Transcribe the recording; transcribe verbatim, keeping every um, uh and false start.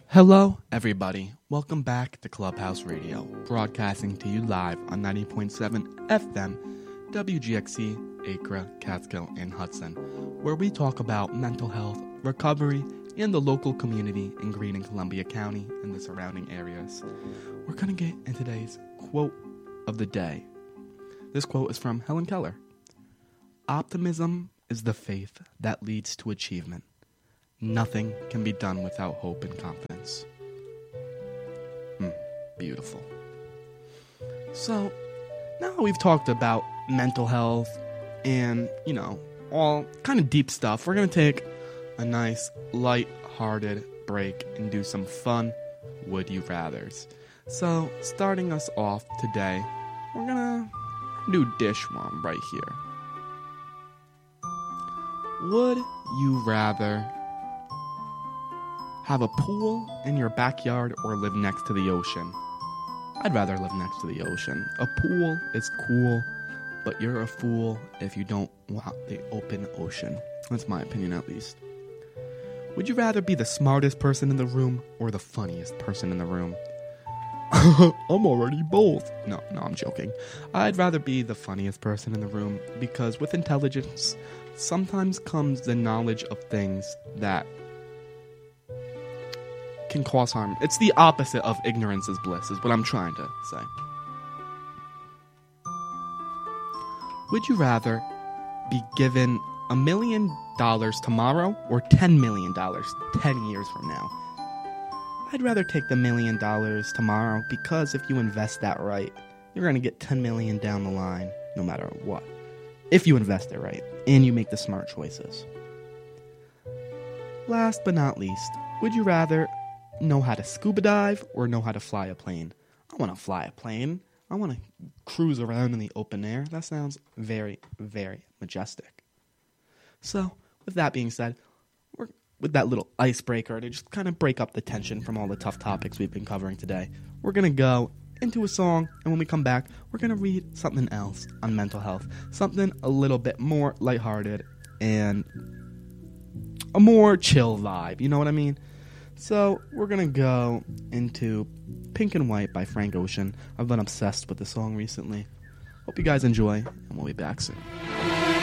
Hello, everybody. Welcome back to Clubhouse Radio, broadcasting to you live on ninety point seven F M, W G X C, Acre, Catskill, and Hudson, where we talk about mental health, recovery, and the local community in Greene and Columbia County and the surrounding areas. We're going to get into today's quote of the day. This quote is from Helen Keller. Optimism is the faith that leads to achievement. Nothing can be done without hope and confidence. Hmm, beautiful. So, now we've talked about mental health and, you know, all kind of deep stuff, we're going to take a nice, light-hearted break and do some fun would you rathers. So, starting us off today, we're going to do dish one right here. Would you rather have a pool in your backyard or live next to the ocean? I'd rather live next to the ocean. A pool is cool, but you're a fool if you don't want the open ocean. That's my opinion, at least. Would you rather be the smartest person in the room or the funniest person in the room? I'm already both. No, no, I'm joking. I'd rather be the funniest person in the room because with intelligence sometimes comes the knowledge of things that can cause harm. It's the opposite of ignorance is bliss, is what I'm trying to say. Would you rather be given a million dollars tomorrow or ten million dollars ten years from now? I'd rather take the million dollars tomorrow because if you invest that right, you're going to get ten million down the line no matter what. If you invest it right and you make the smart choices. Last but not least, would you rather know how to scuba dive or know how to fly a plane? I want to fly a plane. I want to cruise around in the open air. That sounds very, very majestic. So, with that being said, we're, with that little icebreaker to just kind of break up the tension from all the tough topics we've been covering today, we're going to go into a song, and when we come back, we're going to read something else on mental health. Something a little bit more lighthearted and a more chill vibe. You know what I mean? So, we're going to go into Pink and White by Frank Ocean. I've been obsessed with the song recently. Hope you guys enjoy, and we'll be back soon.